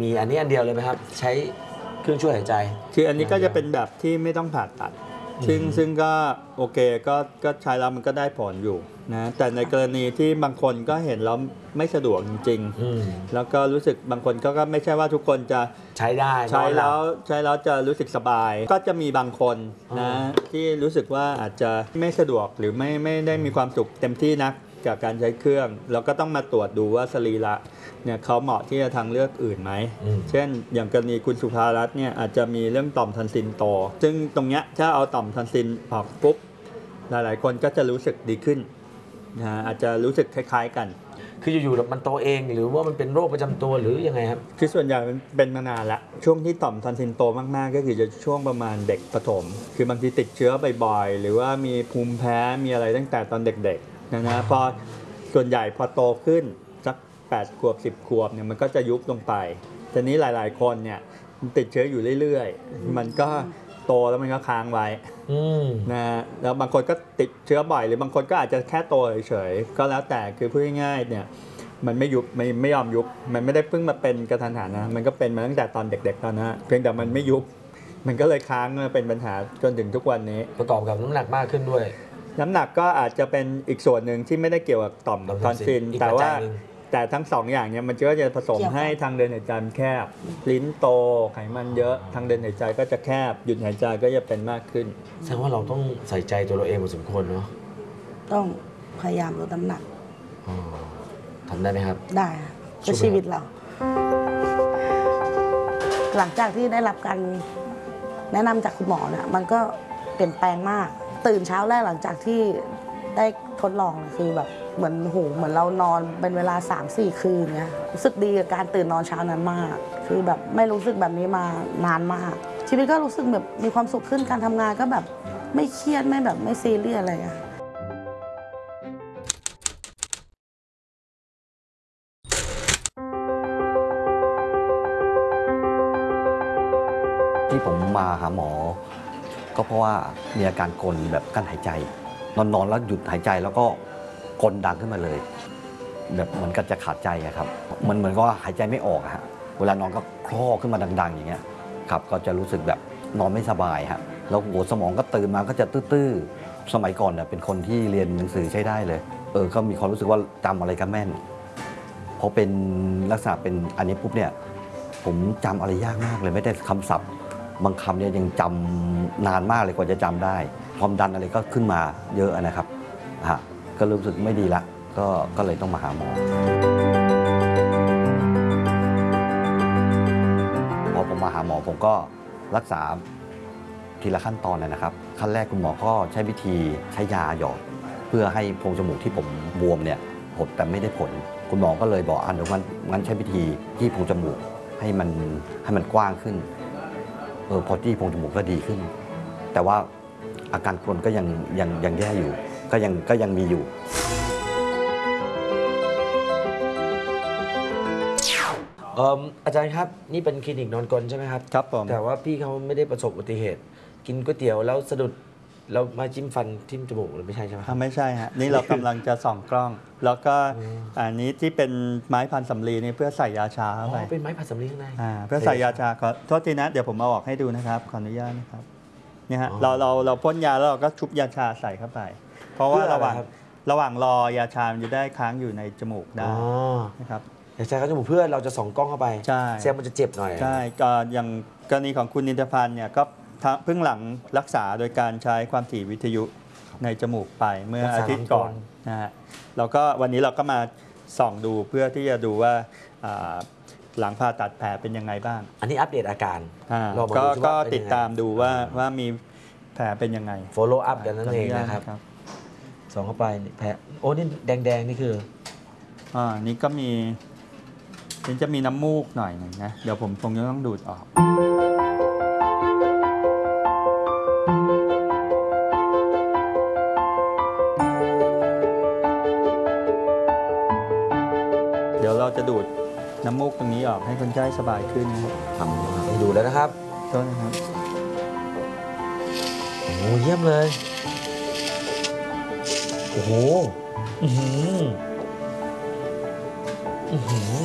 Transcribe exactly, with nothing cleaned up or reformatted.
มีอันนี้อันเดียวเลยไหมครับใช้เครื่องช่วยหายใจคืออันนี้ก็จะเป็นแบบที่ไม่ต้องผ่าตัดซึ่งซึ่งก็โอเคก็ก็ใช้แล้วมันก็ได้ผลอยู่นะแต่ในกรณีที่บางคนก็เห็นแล้วไม่สะดวกจริงๆแล้วก็รู้สึกบางคนก็ก็ไม่ใช่ว่าทุกคนจะใช้ได้ใช้แล้วใช้แล้วจะรู้สึกสบายก็จะมีบางคนนะที่รู้สึกว่าอาจจะไม่สะดวกหรือไม่ไม่ได้มีความสุขเต็มที่นักกับการใช้เครื่องแล้วก็ต้องมาตรวจดูว่าสรีระเนี่ยเขาเหมาะที่จะทางเลือกอื่นไหมเช่นอย่างกรณีคุณสุภารัตน์เนี่ยอาจจะมีเรื่องต่อมทอนซิลโตซึ่งตรงเนี้ยถ้าเอาต่อมทอนซิลออกปุ๊บหลายๆคนก็จะรู้สึกดีขึ้นนะอาจจะรู้สึกคล้ายๆกันคืออยู่ๆมันโตเองหรือว่ามันเป็นโรคประจำตัวหรือยังไงครับคือส่วนใหญ่มันเป็นมานานละช่วงที่ต่อมทอนซิลโตมากๆก็คือจะช่วงประมาณเด็กประถมคือบางทีติดเชื้อบ่อยๆหรือว่ามีภูมิแพ้มีอะไรตั้งแต่ตอนเด็กๆนะนะพอส่วนใหญ่พอโตขึ้นสักแปดขวบสิบขวบเนี่ยมันก็จะยุบลงไปทีนี้หลายๆคนเนี่ยติดเชื้ออยู่เรื่อยๆมันก็โตแล้วมันก็ค้างไว้นะแล้วบางคนก็ติดเชื้อบ่อยหรือบางคนก็อาจจะแค่โตเฉยๆก็แล้วแต่คือพูดง่ายๆเนี่ยมันไม่ยุบไม่ไม่ยอมยุบมันไม่ได้เพิ่งมาเป็นกระทันหันนะมันก็เป็นมาตั้งแต่ตอนเด็กๆแล้วนะเพียงแต่มันไม่ยุบมันก็เลยค้างมาเป็นปัญหาจนถึงทุกวันนี้ประกอบกับน้ำหนักมากขึ้นด้วยน้ำหนักก็อาจจะเป็นอีกส่วนหนึ่งที่ไม่ได้เกี่ยวกับต่อมทอนซิลแต่ว่าแต่ทั้งสองอย่างเนี่ยมันก็จะผสมให้ทางเดินหายใจแคบลิ้นโตไขมันเยอะทางเดินหายใจก็จะแคบหยุดหายใจก็จะเป็นมากขึ้นแสดงว่าเราต้องใส่ใจตัวเราเองพอสมควรเนาะต้องพยายามลดน้ำหนักทำได้ไหมครับได้เพื่อชีวิตเราหลังจากที่ได้รับการแนะนำจากคุณหมอเนี่ยมันก็เปลี่ยนแปลงมากตื่นเช้าแรกหลังจากที่ได้ทดลองคือแบบเหมือนหูเหมือนเรานอนเป็นเวลา สามสี่ คืนเนี่ยรู้สึกดีกับการตื่นนอนเช้านั้นมากคือแบบไม่รู้สึกแบบนี้มานานมากชีวิตก็รู้สึกแบบมีความสุขขึ้นการทำงานก็แบบไม่เครียดไม่แบบไม่ซีเรียสอะไรอะที่ผมมาหาหมอก็เพราะว่ามีอาการกรนแบบกั้นหายใจนอนๆแล้วหยุดหายใจแล้วก็กรนดังขึ้นมาเลยแบบเหมือนกับจะขาดใจอะครับมันเหมือนก็หายใจไม่ออกฮะเวลานอนก็คลอขึ้นมาดังๆอย่างเงี้ยครับก็จะรู้สึกแบบนอนไม่สบายฮะแล้วหัวสมองก็ตื่นมาก็จะตื้อๆสมัยก่อนเนี่ยเป็นคนที่เรียนหนังสือใช้ได้เลยเออก็มีความรู้สึกว่าจำอะไรก็แม่นพอเป็นลักษณะเป็นอันนี้ปุ๊บเนี่ยผมจำอะไรยากมากเลยไม่ได้คำศัพท์บางคำเนี่ยยังจำนานมากเลยกว่าจะจำได้ความดันอะไรก็ขึ้นมาเยอะนะครับฮะก็รู้สึกไม่ดีละก็ก็เลยต้องมาหาหมอพอผมมาหาหมอผมก็รักษาทีละขั้นตอนเลยนะครับขั้นแรกคุณหมอก็ใช้วิธีใช้ยาหยอดเพื่อให้โพรงจมูกที่ผมบวมเนี่ยหดแต่ไม่ได้ผลคุณหมอก็เลยบอกอันเดี๋ยวงั้นงั้นใช้วิธีที่โพรงจมูกให้มันให้มันกว้างขึ้นเออพอที่โพรงจมูกก็ดีขึ้นแต่ว่าอาการกรนก็ยังยังยังแย่อยู่ก็ยังก็ยังมีอยู่เอ่ออาจารย์ครับนี่เป็นคลินิกนอนกลใช่ไหมครับครับผมแต่ว่าพี่เขาไม่ได้ประสบอุบัติเหตุกินก๋วยเตี๋ยวแล้วสะดุดแล้วมาจิ้มฟันทิ่มจมูกหรือไม่ใช่ใช่ไหมไม่ใช่ฮะนี่เรากำลังจะส่องกล้องแล้วก็อันนี้ที่เป็นไม้พันสำลีนี่เพื่อใส่ยาชาเข้าไปเป็นไม้พันสำลีข้างในเพื่อใส่ยาชาขอโทษทีนะเดี๋ยวผมเอาออกให้ดูนะครับขออนุญาตนะครับเนี่ยฮะเราเราเราพ่นยาแล้วเราก็ชุบยาชาใส่เข้าไปเพราะว่าระหว่างระหว่างรอยาชามันจะได้ค้างอยู่ในจมูกได้นะครับยาชาเข้าจมูกเพื่อเราจะส่องกล้องเข้าไปใช่เสียงมันจะเจ็บหน่อยใช่ก็อย่างกรณีของคุณนิติพันธ์เนี่ยก็เพิ่งหลังรักษาโดยการใช้ความถี่วิทยุในจมูกไปเมื่ออาทิตย์ก่อนนะฮะเราก็วันนี้เราก็มาส่องดูเพื่อที่จะดูว่าหลังผ่าตัดแผลเป็นยังไงบ้างอันนี้อัปเดตอาการก็ก็ติดตามดูว่าว่ามีแผลเป็นยังไง follow up กันนั่นเองนะครับส่องเข้าไปแผลโอ้นี่แดงๆนี่คืออ่านี่ก็มีนี่จะมีน้ำมูกหน่อยหนึ่งนะเดี๋ยวผมคงจะต้องดูดออกเดี๋ยวเราจะดูดน้ำมูกตรงนี้ออกให้คนไข้สบายขึ้นนะครับทำให้ดูแล้วนะครับต้นนะครับโอ้เยี่ยมเลยโอ้โหอือหืออือหือ